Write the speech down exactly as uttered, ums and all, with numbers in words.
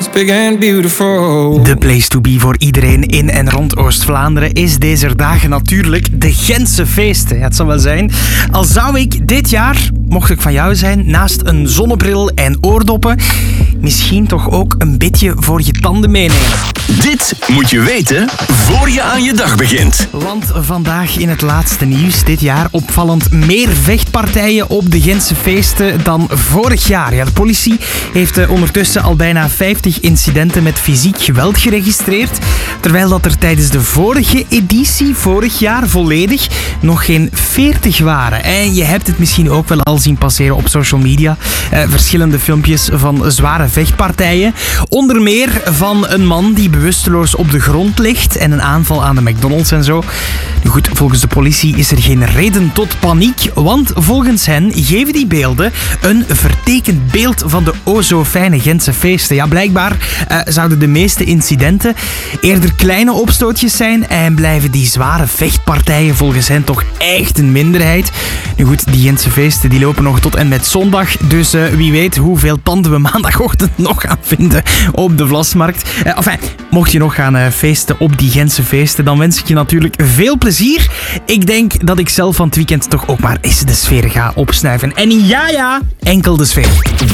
big and beautiful. De place to be voor iedereen in en rond Oost-Vlaanderen is deze dagen natuurlijk de Gentse feesten. Ja, het zal wel zijn. Al zou ik dit jaar, mocht ik van jou zijn, naast een zonnebril en oordoppen, misschien toch ook een bitje voor je tanden meenemen. Dit moet je weten voor je aan je dag begint. Want vandaag in het laatste nieuws dit jaar opvallend meer vechtpartijen op de Gentse feesten dan vorig jaar. Ja, de politie heeft uh, ondertussen al bijna vijftig incidenten met fysiek geweld geregistreerd, terwijl dat er tijdens de vorige editie, vorig jaar volledig, nog geen veertig waren. En je hebt het misschien ook wel al zien passeren op social media. Uh, verschillende filmpjes van zware vechtpartijen. Onder meer van een man die bewusteloos op de grond ligt en een aanval aan de McDonald's en zo. Nu goed, volgens de politie is er geen reden tot paniek, want volgens hen geven die beelden een vertekend beeld van de o zo fijne Gentse feesten. Ja, blijkbaar uh, zouden de meeste incidenten eerder kleine opstootjes zijn en blijven die zware vechtpartijen volgens hen toch echt een minderheid. Nu goed, die Gentse feesten die lopen nog tot en met zondag, dus uh, wie weet hoeveel panden we maandagochtend nog gaan vinden op de Vlasmarkt. Uh, enfin, mocht je nog gaan uh, feesten op die Gentse feesten, dan wens ik je natuurlijk veel plezier. Ik denk dat ik zelf van het weekend toch ook maar eens de sfeer ga opsnuiven. En ja, ja, enkel de sfeer.